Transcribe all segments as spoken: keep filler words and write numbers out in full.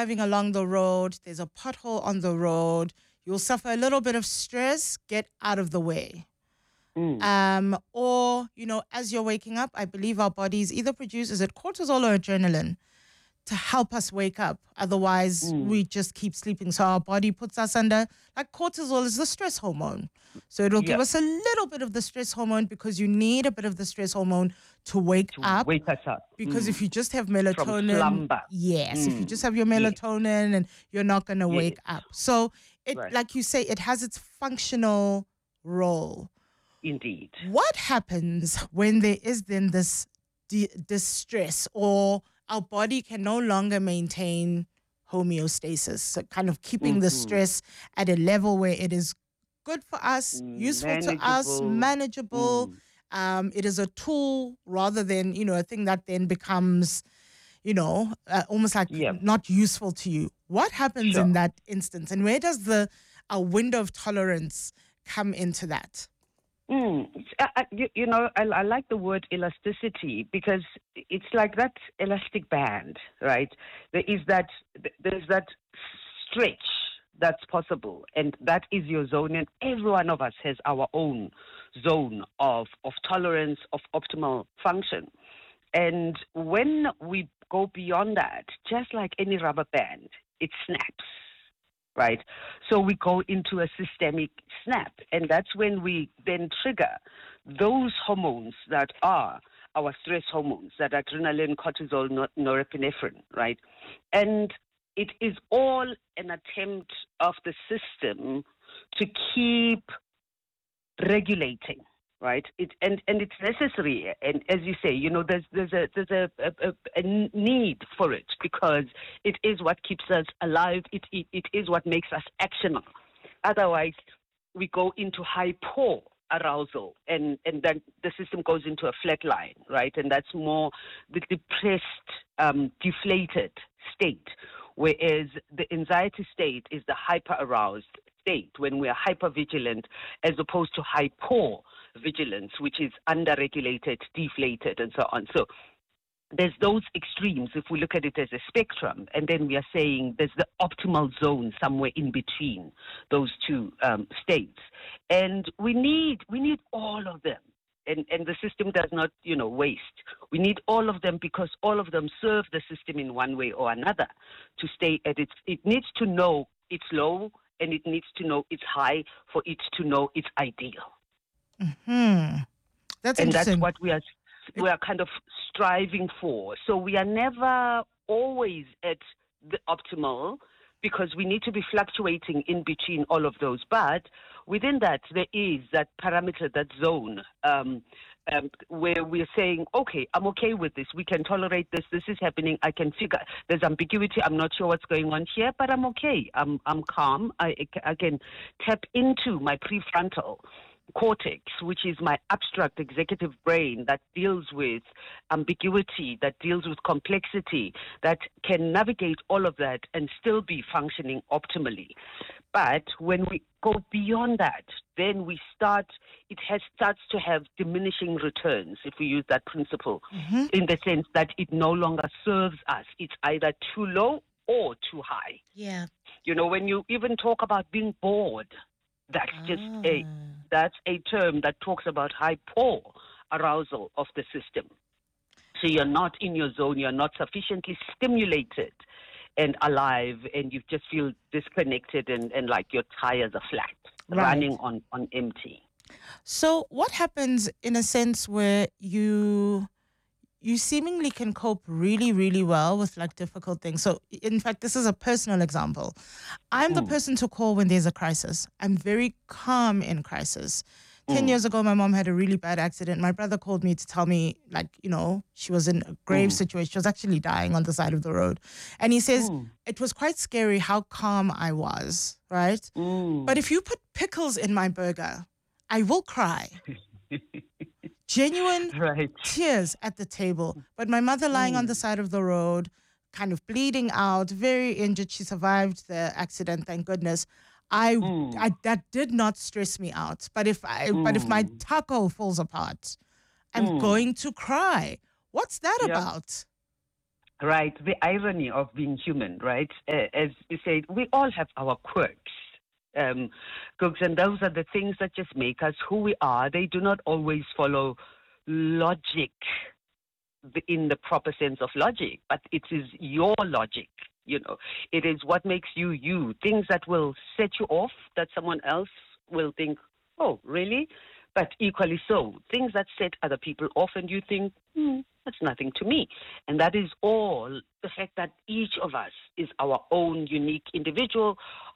driving along the road, there's a pothole on the road, you'll suffer a little bit of stress, get out of the way. Mm. Um, or, you know, as you're waking up, I believe our bodies either produce, is it cortisol or adrenaline, to help us wake up. Otherwise, Mm. we just keep sleeping. So our body puts us under, like cortisol is the stress hormone. So it'll give Yeah. us a little bit of the stress hormone because you need a bit of the stress hormone to wake To up. wake us up. Because Mm. if you just have From melatonin, slumber. yes, if you Mm. just have your Yes. melatonin and you're not going to Yes. wake up. So it, Right. like you say, it has its functional role. Indeed. What happens when there is then this di- distress, or our body can no longer maintain homeostasis, so kind of keeping the Mhm. stress at a level where it is good for us, useful to us, Manageable. manageable. Mm. Um, it is a tool rather than, you know, a thing that then becomes, you know, uh, almost like Yeah. not useful to you. What happens Sure. in that instance, and where does the a window of tolerance come into that? Mm. It's- I, I, you, you know, I, I like the word elasticity because it's like that elastic band, right? There is that, there's that stretch that's possible, and that is your zone. And every one of us has our own zone of of tolerance, of optimal function. And when we go beyond that, just like any rubber band, it snaps. Right. So we go into a systemic snap, and that's when we then trigger those hormones that are our stress hormones, that are adrenaline, cortisol, nor- norepinephrine, right? And it is all an attempt of the system to keep regulating, right? It and, and it's necessary, and as you say, you know, there's there's a there's a, a, a, a need for it because it is what keeps us alive. It it, it is what makes us actionable. Otherwise, we go into hypo arousal, and and then the system goes into a flat line, right? And that's more the depressed, um, deflated state. Whereas the anxiety state is the hyper aroused state when we are hyper vigilant, as opposed to hypo vigilance, which is under-regulated, deflated, and so on. So there's those extremes if we look at it as a spectrum, and then we are saying there's the optimal zone somewhere in between those two um, states. And we need we need all of them. And, and the system does not, you know, waste. We need all of them because all of them serve the system in one way or another to stay at its, it needs to know it's low, and it needs to know it's high for it to know it's ideal. Hmm. That's And that's interesting. what we are we are kind of striving for. So we are never always at the optimal because we need to be fluctuating in between all of those. But within that, there is that parameter, that zone, um, um, where we're saying, okay, I'm okay with this. We can tolerate this. This is happening. I can figure there's ambiguity. I'm not sure what's going on here, but I'm okay. I'm I'm calm. I, I can tap into my prefrontal cortex, which is my abstract executive brain that deals with ambiguity, that deals with complexity, that can navigate all of that and still be functioning optimally. But when we go beyond that, then we start, it has starts to have diminishing returns, if we use that principle, Mhm. in the sense that it no longer serves us. It's either too low or too high. Yeah. You know, when you even talk about being bored, that's just a Ah. that's a term that talks about hypo arousal of the system. So you're not in your zone, you're not sufficiently stimulated and alive, and you just feel disconnected and, and like your tires are flat, Right. running on, on empty. So what happens in a sense where you you seemingly can cope really, really well with like difficult things? So in fact, this is a personal example. I'm the Mm. person to call when there's a crisis. I'm very calm in crisis. Ten Mm. years ago, my mom had a really bad accident. My brother called me to tell me, like, you know, she was in a grave Mm. situation. She was actually dying on the side of the road. And he says, Mm. it was quite scary how calm I was, right? Mm. But if you put pickles in my burger, I will cry. Genuine Right. tears at the table. But my mother lying on the side of the road, kind of bleeding out, very injured. She survived the accident, thank goodness. I, Mm. I that did not stress me out. But if I but if my Mm. taco falls apart, I'm Mm. going to cry. What's that Yeah. about? right? The irony of being human, right? Uh, as you said, we all have our quirks. Um, Googs, and those are the things that just make us who we are. They do not always follow logic in the proper sense of logic, but it is your logic. You know, it is what makes you you. Things that will set you off, that someone else will think, oh, really? But equally so, things that set other people off and you think, hmm, that's nothing to me. And that is all the fact that each of us is our own unique individual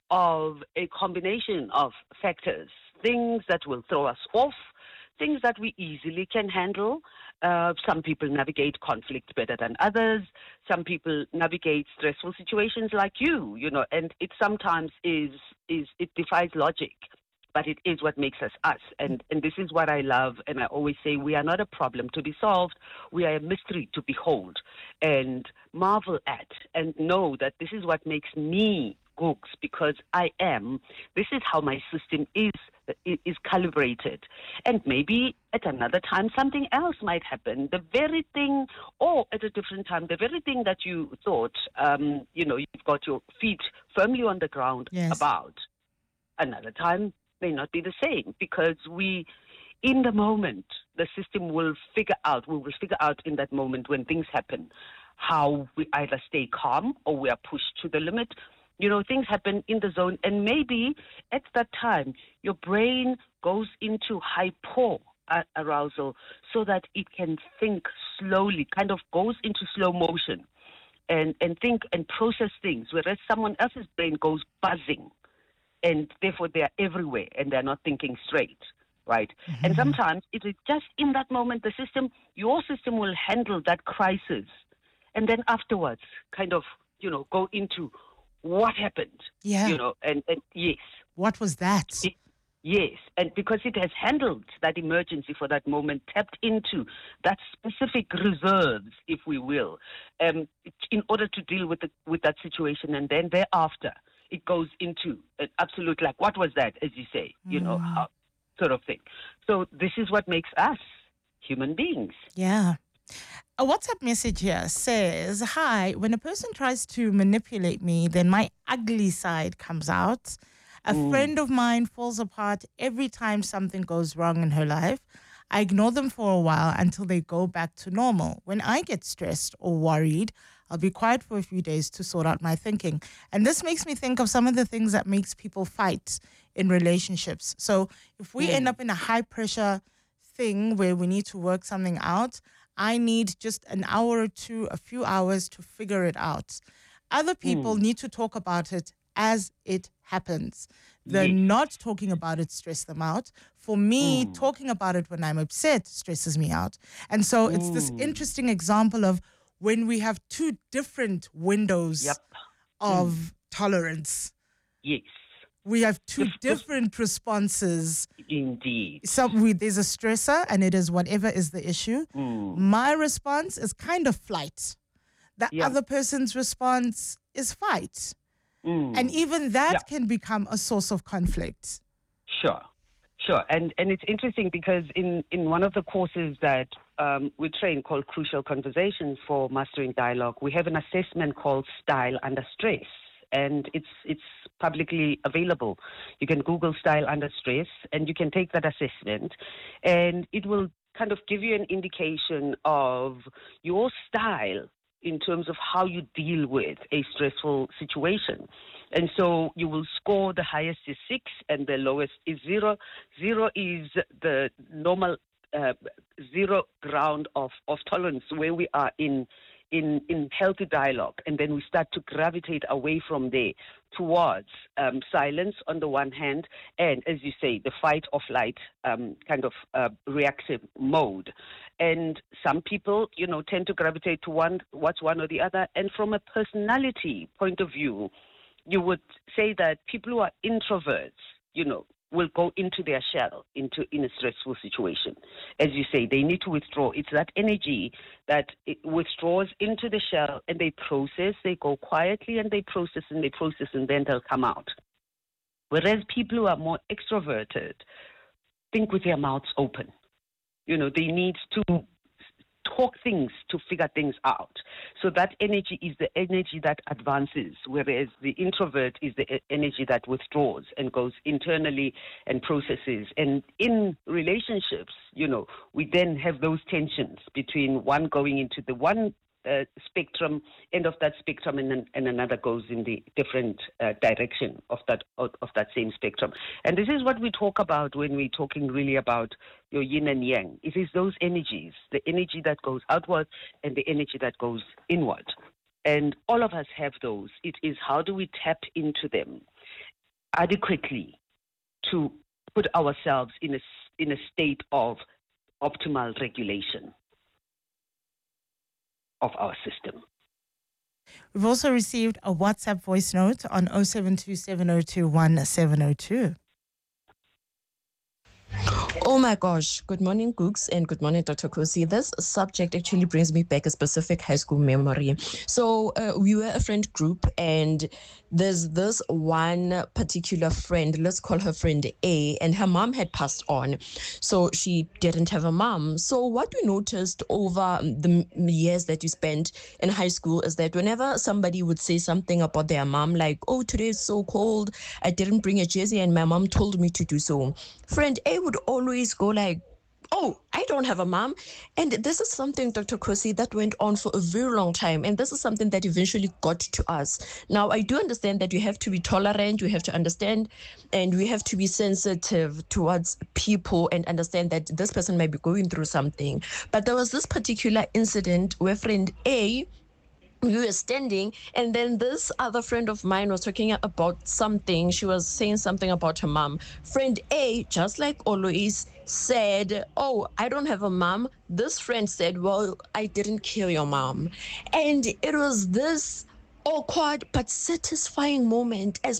of a combination of factors, things that will throw us off, things that we easily can handle. Uh, some people navigate conflict better than others. Some people navigate stressful situations like you, you know, and it sometimes is, is it defies logic. But it is what makes us us. And, and this is what I love. And I always say we are not a problem to be solved. We are a mystery to behold and marvel at and know that this is what makes me Googs, because I am. This is how my system is, is calibrated. And maybe at another time something else might happen. The very thing, or at a different time, the very thing that you thought, um, you know, you've got your feet firmly on the ground Yes. about. Another time may not be the same, because we, in the moment, the system will figure out, we will figure out in that moment when things happen, how we either stay calm or we are pushed to the limit. You know, things happen in the zone, and maybe at that time, your brain goes into hypo arousal so that it can think slowly, kind of goes into slow motion and, and think and process things, whereas someone else's brain goes buzzing. And therefore, they are everywhere and they're not thinking straight, right? Mm-hmm. And sometimes it is just in that moment, the system, your system will handle that crisis. And then afterwards, kind of, you know, go into what happened. Yeah. You know, and, and yes. What was that? It, yes. And because it has handled that emergency for that moment, tapped into that specific reserves, if we will, um, in order to deal with the, with that situation. And then thereafter, it goes into an absolute, like, what was that, as you say, you mm. know, how, sort of thing. So this is what makes us human beings. Yeah. A WhatsApp message here says, hi, when a person tries to manipulate me, then my ugly side comes out. A mm. friend of mine falls apart every time something goes wrong in her life. I ignore them for a while until they go back to normal. When I get stressed or worried, I'll be quiet for a few days to sort out my thinking. And this makes me think of some of the things that makes people fight in relationships. So if we yeah. end up in a high pressure thing where we need to work something out, I need just an hour or two, a few hours to figure it out. Other people mm. need to talk about it as it happens. The yes. not talking about it stress them out. For me, mm. talking about it when I'm upset stresses me out. And so mm. it's this interesting example of when we have two different windows yep. of mm. tolerance. Yes. We have two different responses. Indeed. So we, there's a stressor, and it is whatever is the issue. Mm. My response is kind of flight. The yeah. other person's response is fight. Mm. And even that yeah. can become a source of conflict. Sure. Sure. And and it's interesting because in, in one of the courses that um, we train called Crucial Conversations for Mastering Dialogue, we have an assessment called Style Under Stress. And it's it's publicly available. You can Google Style Under Stress and you can take that assessment, and it will kind of give you an indication of your style in terms of how you deal with a stressful situation. And so you will score, the highest is six and the lowest is zero. Zero is the normal uh, zero ground of, of tolerance where we are in In, in healthy dialogue, and then we start to gravitate away from there towards um, silence on the one hand, and as you say, the fight or flight um, kind of uh, reactive mode. And some people, you know, tend to gravitate to one, what's one or the other. And from a personality point of view, you would say that people who are introverts, you know, will go into their shell into in a stressful situation. As you say, they need to withdraw. It's that energy that it withdraws into the shell, and they process, they go quietly and they process and they process and then they'll come out. Whereas people who are more extroverted think with their mouths open. You know, they need to talk things to figure things out. So that energy is the energy that advances, whereas the introvert is the energy that withdraws and goes internally and processes. And in relationships, you know, we then have those tensions between one going into the one Uh, spectrum, end of that spectrum, and, and another goes in the different uh, direction of that of, of that same spectrum. And this is what we talk about when we're talking really about your yin and yang. It is those energies, the energy that goes outward and the energy that goes inward. And all of us have those. It is how do we tap into them adequately to put ourselves in a, in a state of optimal regulation of our system. We've also received a WhatsApp voice note on oh seven two seven oh two one seven oh two. Oh my gosh. Good morning, Gooks, and good morning, Doctor Kosi. This subject actually brings me back a specific high school memory. So uh, we were a friend group, and there's this one particular friend, let's call her friend A, and her mom had passed on. So she didn't have a mom. So what we noticed over the years that you spent in high school is that whenever somebody would say something about their mom, like, oh, today is so cold, I didn't bring a jersey and my mom told me to do so, friend A would always go like, oh, I don't have a mom. And this is something, Doctor Kosi, that went on for a very long time. And this is something that eventually got to us. Now, I do understand that you have to be tolerant, you have to understand, and we have to be sensitive towards people and understand that this person might be going through something. But there was this particular incident where friend A, we were standing, and then this other friend of mine was talking about something. She was saying something about her mom. Friend A, just like always, said, oh, I don't have a mom. This friend said, well, I didn't kill your mom. And it was this awkward but satisfying moment as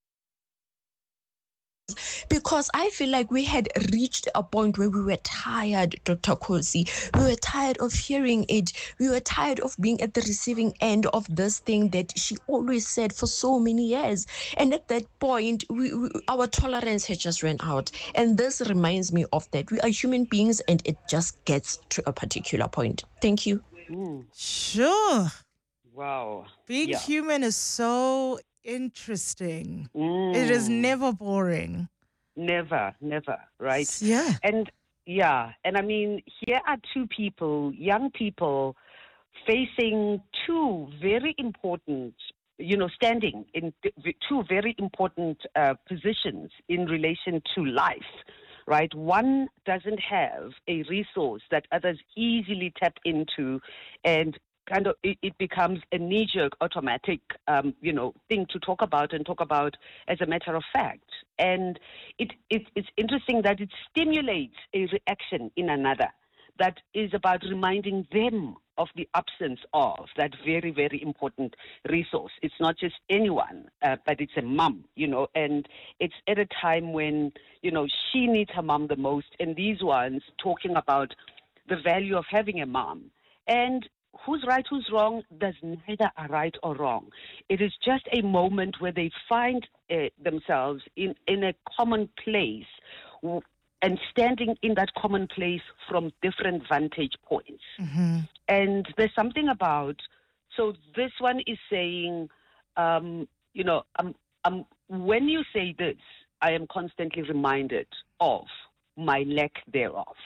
because I feel like we had reached a point where we were tired, Doctor Kosi. We were tired of hearing it. We were tired of being at the receiving end of this thing that she always said for so many years. And at that point, we, we, our tolerance had just run out. And this reminds me of that. We are human beings, and it just gets to a particular point. Thank you. Mm. Sure. Wow. Being yeah. human is so interesting. Mm. It is never boring. Never, never, right? Yeah. And yeah, and I mean, here are two people, young people, facing two very important, you know, standing in two very important uh, positions in relation to life, right? One doesn't have a resource that others easily tap into, and kind of it, it becomes a knee-jerk, automatic, um, you know, thing to talk about and talk about as a matter of fact. And it, it it's interesting that it stimulates a reaction in another that is about reminding them of the absence of that very, very important resource. It's not just anyone, uh, but it's a mom, you know, and it's at a time when, you know, she needs her mom the most, and these ones talking about the value of having a mom. And who's right, who's wrong, there's neither a right or wrong. It is just a moment where they find uh, themselves in, in a common place w- and standing in that common place from different vantage points. Mm-hmm. And there's something about, so this one is saying, um, you know, um, um, when you say this, I am constantly reminded of my lack thereof.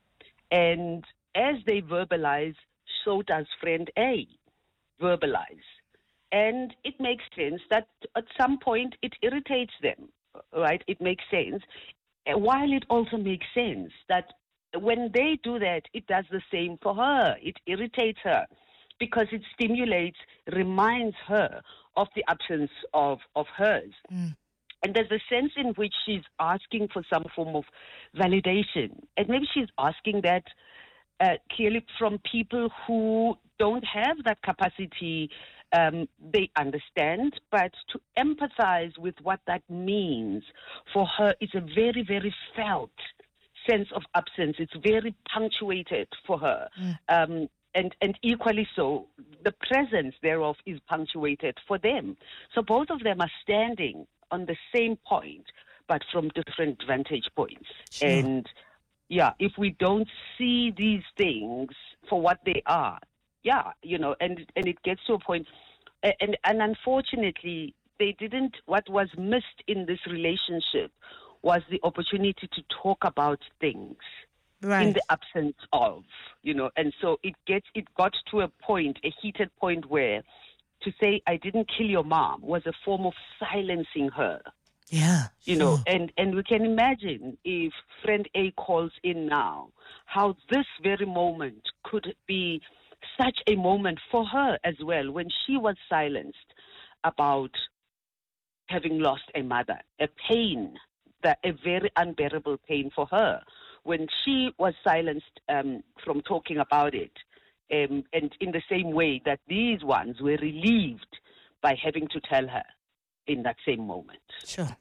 And as they verbalize, so does friend A verbalize. And it makes sense that at some point it irritates them, right? It makes sense. While it also makes sense that when they do that, it does the same for her. It irritates her because it stimulates, reminds her of the absence of, of hers. Mm. And there's a sense in which she's asking for some form of validation. And maybe she's asking that uh, clearly from people who don't have that capacity. Um, they understand, but to empathize with what that means for her is a very, very felt sense of absence. It's very punctuated for her. Mm. Um, and, and equally so, the presence thereof is punctuated for them. So both of them are standing on the same point, but from different vantage points. Sure. And yeah, if we don't see these things for what they are, yeah, you know, and and it gets to a point, and and unfortunately, they didn't. What was missed in this relationship was the opportunity to talk about things Right. in the absence of, you know, and so it gets it got to a point, a heated point where to say I didn't kill your mom was a form of silencing her. Yeah. You sure. know, and, and we can imagine if friend A calls in now, how this very moment could be such a moment for her as well, when she was silenced about having lost a mother, a pain, that a very unbearable pain for her, when she was silenced um, from talking about it, um, and in the same way that these ones were relieved by having to tell her in that same moment. Sure.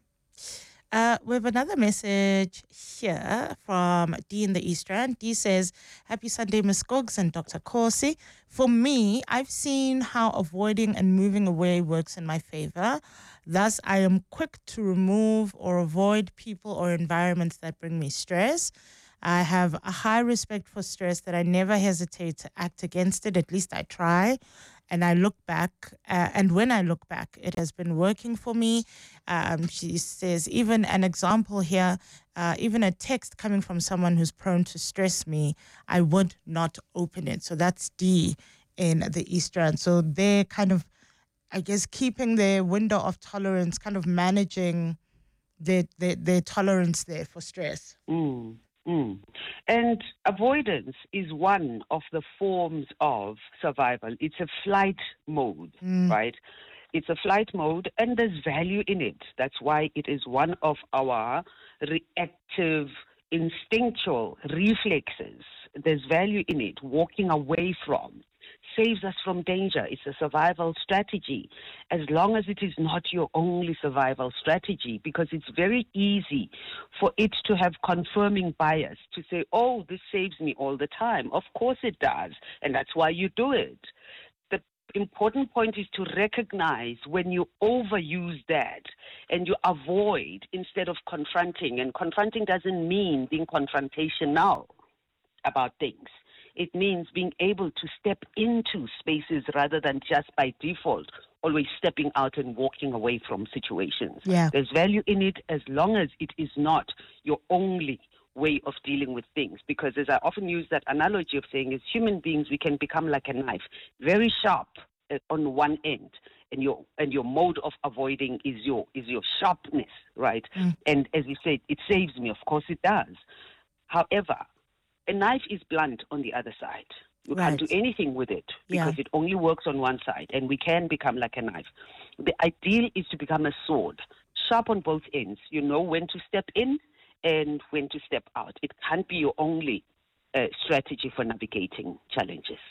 Uh, we have another message here from D in the East Rand. D says, happy Sunday, Miss Goggs and Doctor Corsi. For me, I've seen how avoiding and moving away works in my favor. Thus, I am quick to remove or avoid people or environments that bring me stress. I have a high respect for stress that I never hesitate to act against it. At least I try. And I look back, uh, and when I look back, it has been working for me. Um, she says, even an example here, uh, even a text coming from someone who's prone to stress me, I would not open it. So that's D in the East Rand. So they're kind of, I guess, keeping their window of tolerance, kind of managing their, their, their tolerance there for stress. Mm. Mm. And avoidance is one of the forms of survival. It's a flight mode, Mm. right? It's a flight mode, and there's value in it. That's why it is one of our reactive, instinctual reflexes. There's value in it. Walking away from saves us from danger. It's a survival strategy, as long as it is not your only survival strategy, because it's very easy for it to have confirming bias to say, oh, this saves me all the time. Of course it does, and that's why you do it. The important point is to recognize when you overuse that and you avoid instead of confronting. And confronting doesn't mean being confrontational about things. It means being able to step into spaces rather than just by default always stepping out and walking away from situations. Yeah. There's value in it as long as it is not your only way of dealing with things. Because as I often use that analogy of saying, as human beings, we can become like a knife, very sharp uh, on one end, and your and your mode of avoiding is your is your sharpness, right? Mm. And as you said, it saves me. Of course it does. However, a knife is blunt on the other side. You Right. can't do anything with it because Yeah. it only works on one side, and we can become like a knife. The ideal is to become a sword, sharp on both ends. You know when to step in and when to step out. It can't be your only uh, strategy for navigating challenges.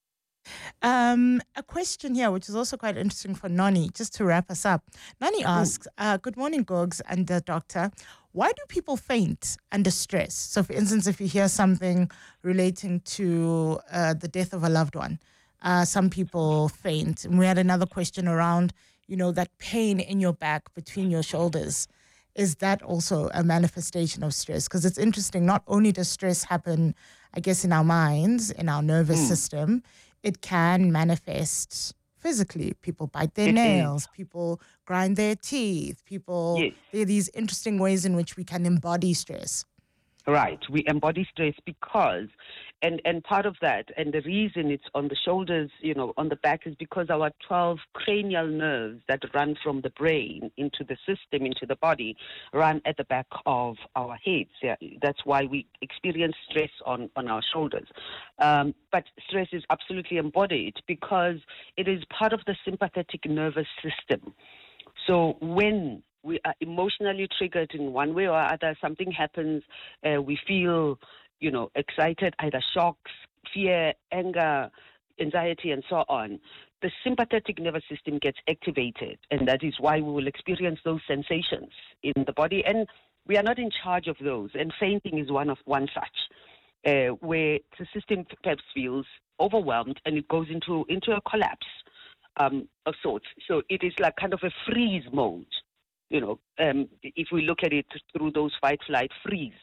Um, a question here, which is also quite interesting for Noni, just to wrap us up. Noni asks, uh, good morning, Gogs and the doctor. Why do people faint under stress? So, for instance, if you hear something relating to uh, the death of a loved one, uh, some people faint. And we had another question around, you know, that pain in your back between your shoulders. Is that also a manifestation of stress? Because it's interesting, not only does stress happen, I guess, in our minds, in our nervous Mm. system, it can manifest physically. People bite their It is. nails, people grind their teeth, people, Yes. there are these interesting ways in which we can embody stress. Right. We embody stress because, and, and part of that, and the reason it's on the shoulders, you know, on the back, is because our twelve cranial nerves that run from the brain into the system, into the body, run at the back of our heads. Yeah, that's why we experience stress on, on our shoulders. Um, but stress is absolutely embodied because it is part of the sympathetic nervous system. So when we are emotionally triggered in one way or other, something happens, uh, we feel, you know, excited, either shocks, fear, anger, anxiety, and so on. The sympathetic nervous system gets activated, and that is why we will experience those sensations in the body. And we are not in charge of those, and fainting is one of one such, uh, where the system perhaps feels overwhelmed and it goes into, into a collapse um, of sorts. So it is like kind of a freeze mode. You know, um, if we look at it through those fight, flight, freeze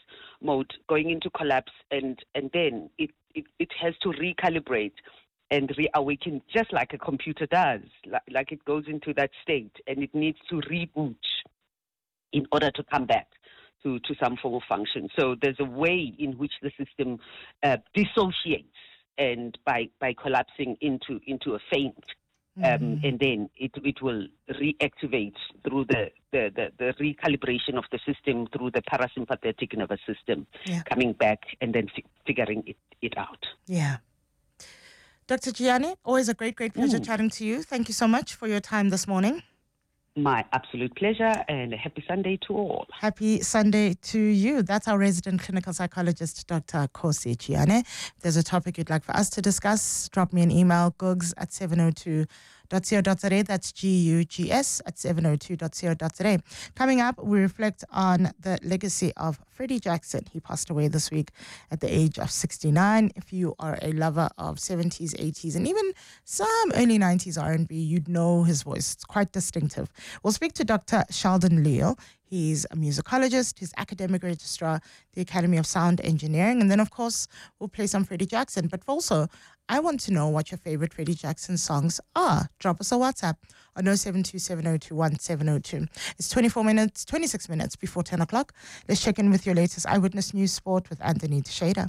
mode, going into collapse, and, and then it, it, it has to recalibrate and reawaken, just like a computer does, like, like it goes into that state, and it needs to reboot in order to come back to, to some form of function. So there's a way in which the system uh, dissociates, and by, by collapsing into, into a faint, um, mm-hmm. and then it, it will reactivate through the, the, the, the recalibration of the system through the parasympathetic nervous system, yeah. coming back and then fi- figuring it, it out. Yeah. Doctor Gianni, always a great, great pleasure mm. chatting to you. Thank you so much for your time this morning. My absolute pleasure, and a happy Sunday to all. Happy Sunday to you. That's our resident clinical psychologist, Doctor Khosi Gianni. If there's a topic you'd like for us to discuss, drop me an email, gugs at seven oh two dot co dot za. That's G U G S at seven oh two dot co dot za. Coming up, we reflect on the legacy of Freddie Jackson. He passed away this week at the age of sixty-nine. If you are a lover of seventies, eighties, and even some early nineties R and B, you'd know his voice. It's quite distinctive. We'll speak to Doctor Sheldon Leal. He's a musicologist, he's academic registrar, the Academy of Sound Engineering. And then, of course, we'll play some Freddie Jackson. But also, I want to know what your favorite Freddie Jackson songs are. Drop us a WhatsApp on oh seven two seven oh two one seven oh two. It's twenty-four minutes, twenty-six minutes before ten o'clock. Let's check in with your latest Eyewitness News Sport with Anthony Teixeira.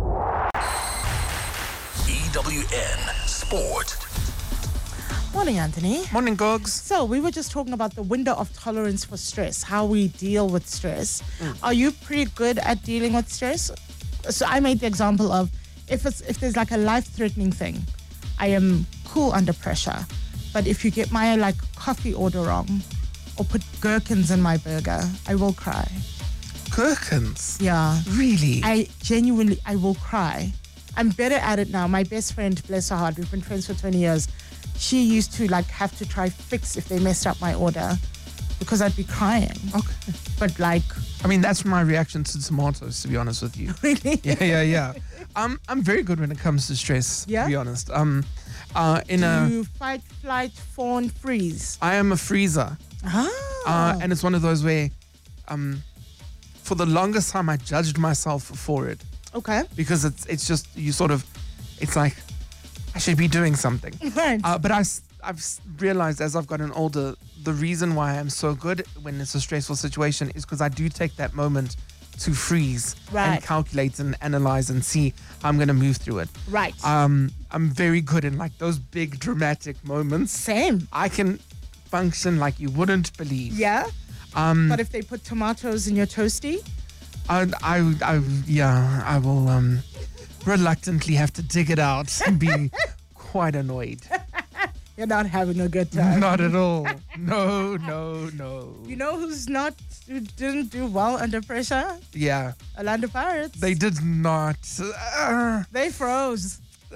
E W N Sport. Morning, Anthony. Morning, Gogs. So we were just talking about the window of tolerance for stress, how we deal with stress. Mm. Are you pretty good at dealing with stress? So I made the example of if it's if there's like a life-threatening thing, I am cool under pressure. But if you get my like coffee order wrong or put gherkins in my burger, I will cry. Gherkins? Yeah. Really? I genuinely, I will cry. I'm better at it now. My best friend, bless her heart, we've been friends for twenty years. She used to like have to try fix if they messed up my order because I'd be crying. Okay. But like... I mean, that's my reaction to tomatoes, to be honest with you. Really? Yeah, yeah, yeah. Um, I'm very good when it comes to stress, yeah? to be honest. Um, uh, in Do a, you fight, flight, fawn, freeze? I am a freezer. Ah. Uh, and it's one of those where um, for the longest time I judged myself for it. Okay. Because it's it's just, you sort of, it's like, I should be doing something. Right. Uh, but I, I've realized as I've gotten older, the reason why I'm so good when it's a stressful situation is because I do take that moment to freeze right. and calculate and analyze and see how I'm going to move through it. Right. Um, I'm very good in like those big dramatic moments. Same. I can function like you wouldn't believe. Yeah. Um, but if they put tomatoes in your toasty? I, I, I yeah, I will um, reluctantly have to dig it out and be quite annoyed. You're not having a good time. Not at all. No, no, no. You know who's not, who didn't do well under pressure? Yeah. Orlando Pirates. They did not. Uh, they froze.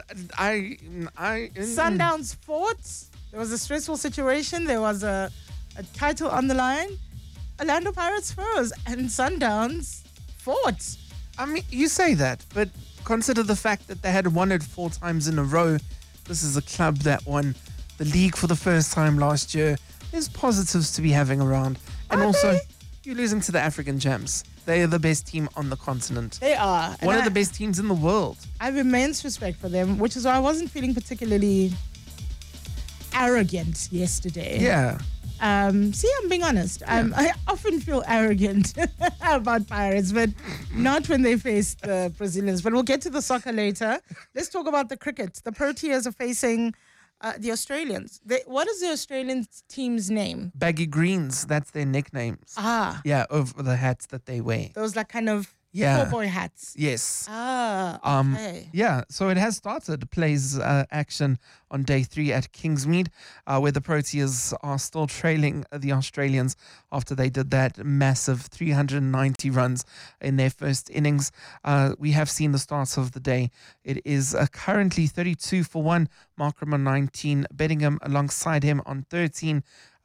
I, I. Sundowns fought. There was a stressful situation. There was a, a title on the line. Orlando Pirates froze, and Sundowns fought. I mean, you say that, but consider the fact that they had won it four times in a row. This is a club that won the league for the first time last year. There's positives to be having around. And are also, they? You're losing to the African Gems. They are the best team on the continent. They are. One and of I, the best teams in the world. I have immense respect for them, which is why I wasn't feeling particularly arrogant yesterday. Yeah. Um, see, I'm being honest. Yeah. Um, I often feel arrogant about Pirates, but not when they face the Brazilians. But we'll get to the soccer later. Let's talk about the cricket. The Proteas are facing uh, the Australians. They, what is the Australian team's name? Baggy Greens. That's their nicknames. Ah. Yeah, over the hats that they wear. Those like kind of yeah. cowboy hats. Yes. Ah, okay. Um, yeah, so it has started. Plays uh, action on day three at Kingsmead, uh, where the Proteas are still trailing the Australians after they did that massive three hundred ninety runs in their first innings. Uh, we have seen the starts of the day. It is uh, currently thirty-two for one. Markram on nineteen, Bedingham alongside him on thirteen.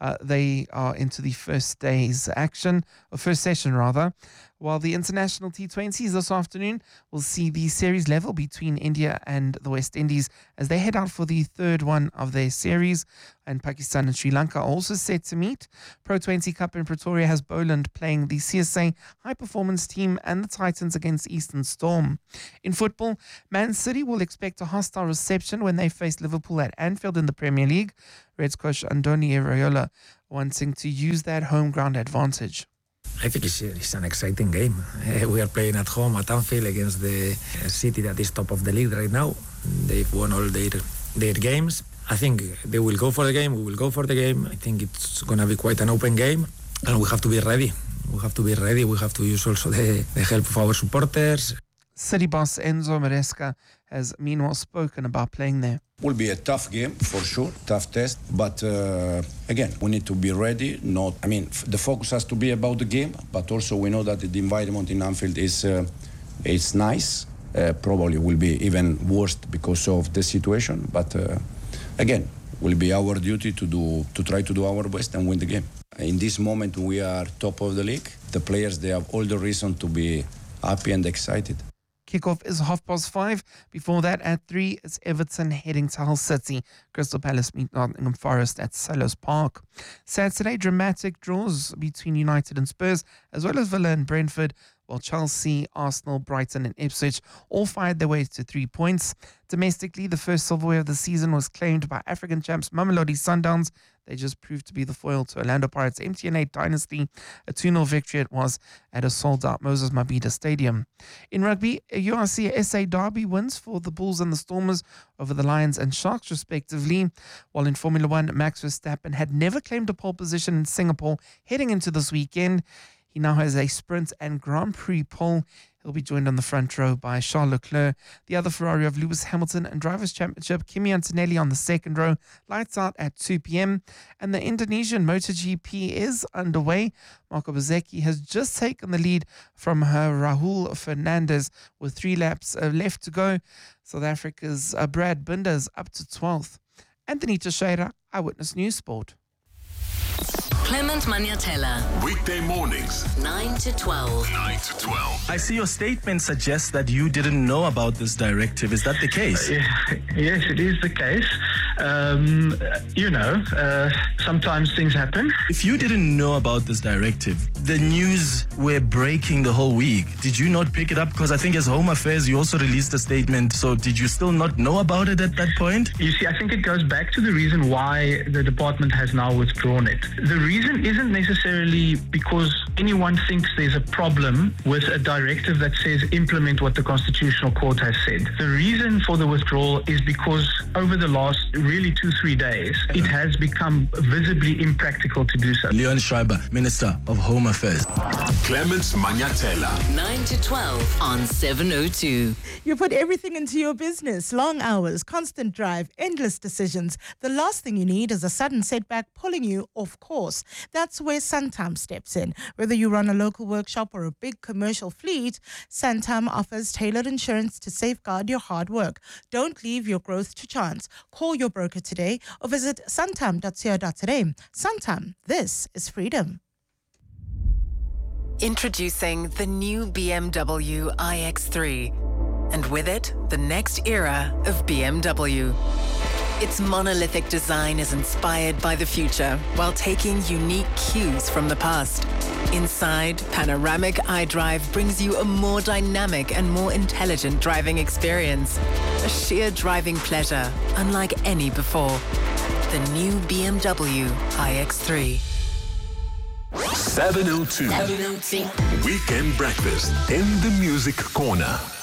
Uh, they are into the first day's action, or first session rather, while the international T twenties this afternoon will see the series level between India and the West Indies as they head out for the third one of their series. And Pakistan and Sri Lanka are also set to meet. Pro twenty Cup in Pretoria has Boland playing the C S A High Performance team and the Titans against Eastern Storm. In football, Man City will expect a hostile reception when they face Liverpool at Anfield in the Premier League. Reds coach Andoni Iraola wanting to use that home ground advantage. I think it's, it's an exciting game. Uh, we are playing at home at Anfield against the uh, city that is top of the league right now. They've won all their their games. I think they will go for the game. We will go for the game. I think it's going to be quite an open game, and we have to be ready. We have to be ready. We have to use also the, the help of our supporters. City boss Enzo Maresca has meanwhile spoken about playing there. Will be a tough game for sure, tough test. But uh, again, we need to be ready. Not, I mean, f- the focus has to be about the game, but also we know that the environment in Anfield is uh, it's nice. Uh, probably will be even worse because of the situation. But uh, again, will be our duty to do to try to do our best and win the game. In this moment, we are top of the league. The players, they have all the reason to be happy and excited. Kickoff is half past five. Before that, at three, it's Everton heading to Hull City. Crystal Palace meet Nottingham Forest at Selhurst Park. Saturday, dramatic draws between United and Spurs, as well as Villa and Brentford, while Chelsea, Arsenal, Brighton and Ipswich all fired their way to three points. Domestically, the first silverware of the season was claimed by African champs Mamelodi Sundowns. They just proved to be the foil to Orlando Pirates' M T N eight dynasty. A two nil victory it was at a sold-out Moses Mabhida Stadium. In rugby, a U R C S A derby wins for the Bulls and the Stormers over the Lions and Sharks, respectively. While in Formula One, Max Verstappen had never claimed a pole position in Singapore heading into this weekend. He now has a sprint and Grand Prix pole. He'll be joined on the front row by Charles Leclerc, the other Ferrari of Lewis Hamilton, and Drivers' Championship, Kimi Antonelli on the second row. Lights out at two p.m. And the Indonesian MotoGP is underway. Marco Bezzecchi has just taken the lead from her Rahul Fernandez with three laps uh, left to go. South Africa's uh, Brad Binder is up to twelfth. Anthony Teixeira, Eyewitness News Sport. Clement Maniatella. Weekday mornings, nine to twelve. nine to twelve. I see your statement suggests that you didn't know about this directive. Is that the case? Uh, yes, it is the case. Um, you know, uh, sometimes things happen. If you didn't know about this directive, the news were breaking the whole week. Did you not pick it up? Because I think as Home Affairs, you also released a statement. So did you still not know about it at that point? You see, I think it goes back to the reason why the department has now withdrawn it. The reason isn't necessarily because anyone thinks there's a problem with a directive that says implement what the Constitutional Court has said. The reason for the withdrawal is because over the last really two, three days, it has become visibly impractical to do so. Leon Schreiber, Minister of Home Affairs. Clement Maniatella. nine to twelve on seven oh two. You put everything into your business. Long hours, constant drive, endless decisions. The last thing you need is a sudden setback pulling you off course. That's where Santam steps in. Whether you run a local workshop or a big commercial fleet, Santam offers tailored insurance to safeguard your hard work. Don't leave your growth to chance. Call your broker today or visit santam dot co dot za. Santam, this is freedom. Introducing the new B M W i X three. And with it, the next era of B M W. Its monolithic design is inspired by the future while taking unique cues from the past. Inside, panoramic iDrive brings you a more dynamic and more intelligent driving experience. A sheer driving pleasure, unlike any before. The new B M W i X three. seven oh two. Weekend breakfast in the Music Corner.